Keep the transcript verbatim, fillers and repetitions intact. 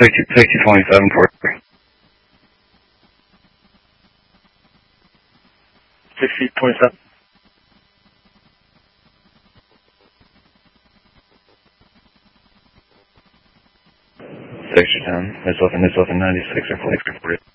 sixty, sixty twenty-seven for sixty twenty-seven. sixty ten. It's open, it's open ninety-six or forty.